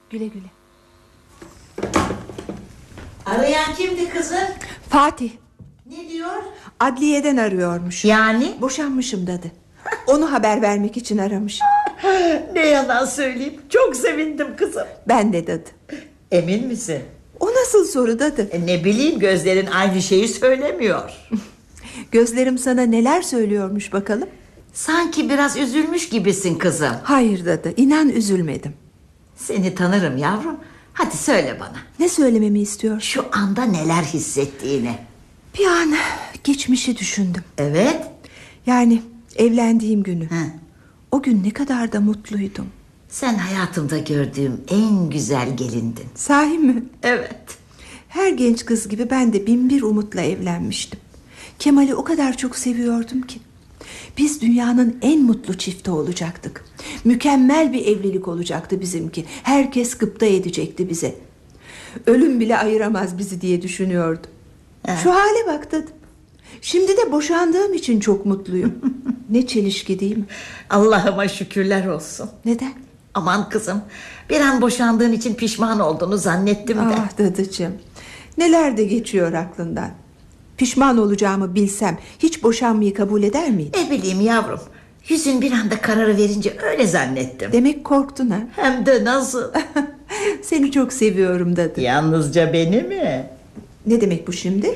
Güle güle. Arayan kimdi kızım? Fatih. Ne diyor? Adliyeden arıyormuş. Yani? Boşanmışım dadı. Onu haber vermek için aramış. Ne yalan söyleyeyim, çok sevindim kızım. Ben de dadı. Emin misin? O nasıl soru dadı? Ne bileyim, gözlerin aynı şeyi söylemiyor. Gözlerim sana neler söylüyormuş bakalım. Sanki biraz üzülmüş gibisin kızım. Hayır dadı, inan üzülmedim. Seni tanırım yavrum. Hadi söyle bana. Ne söylememi istiyor? Şu anda neler hissettiğini. Bir an geçmişi düşündüm. Evet. Yani evlendiğim günü. Hı. O gün ne kadar da mutluydum. Sen hayatımda gördüğüm en güzel gelindin. Sahi mi? Evet. Her genç kız gibi ben de binbir umutla evlenmiştim. Kemal'i o kadar çok seviyordum ki. Biz dünyanın en mutlu çifti olacaktık. Mükemmel bir evlilik olacaktı bizimki. Herkes gıpta edecekti bize. Ölüm bile ayıramaz bizi diye düşünüyordum. Şu hale bak dedim. Şimdi de boşandığım için çok mutluyum. Ne çelişki değil mi? Allah'ıma şükürler olsun. Neden? Aman kızım, bir an boşandığın için pişman olduğunu zannettim de. Ah dadıcığım, neler de geçiyor aklından. Pişman olacağımı bilsem hiç boşanmayı kabul eder miydim? Ne bileyim yavrum, yüzün bir anda kararı verince öyle zannettim. Demek korktun ha? Hem de nasıl? Seni çok seviyorum dadı. Yalnızca beni mi? Ne demek bu şimdi?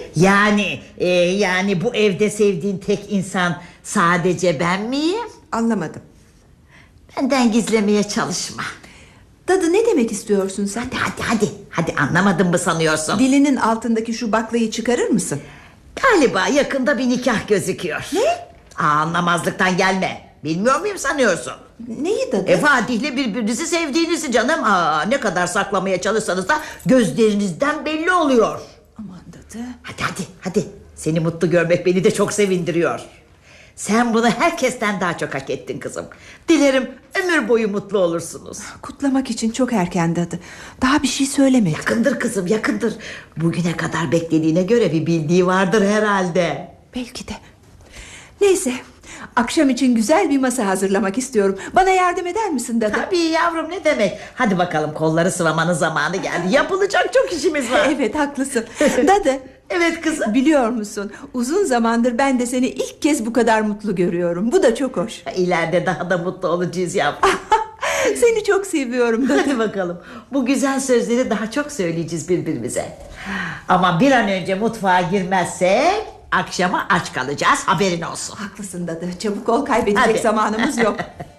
Yani bu evde sevdiğin tek insan sadece ben miyim? Anlamadım. Benden gizlemeye çalışma. Dadı, ne demek istiyorsun sen? Hadi anlamadın mı sanıyorsun? Dilinin altındaki şu baklayı çıkarır mısın? Galiba yakında bir nikah gözüküyor. Ne? Anlamazlıktan gelme. Bilmiyor muyum sanıyorsun? Neyi dadı? Fatih'le birbirinizi sevdiğinizi canım. Ne kadar saklamaya çalışsanız da gözlerinizden belli oluyor. Aman dadı. Hadi. Seni mutlu görmek beni de çok sevindiriyor. Sen bunu herkesten daha çok hak ettin kızım. Dilerim ömür boyu mutlu olursunuz. Kutlamak için çok erken dadı. Daha bir şey söylemedim. Yakındır kızım, yakındır. Bugüne kadar beklediğine göre bir bildiği vardır herhalde. Belki de. Neyse, akşam için güzel bir masa hazırlamak istiyorum. Bana yardım eder misin dadı? Tabii yavrum, ne demek. Hadi bakalım, kolları sıvamanın zamanı geldi. Yapılacak çok işimiz var. Evet, haklısın. Dadı. Evet kızım. Biliyor musun, uzun zamandır ben de seni ilk kez bu kadar mutlu görüyorum. Bu da çok hoş. İleride daha da mutlu olacağız yavrum. Seni çok seviyorum dadı. Hadi bakalım, bu güzel sözleri daha çok söyleyeceğiz birbirimize. Ama bir an önce mutfağa girmezsek akşama aç kalacağız, haberin olsun. Haklısın dadı, çabuk ol, kaybedecek Hadi. zamanımız yok.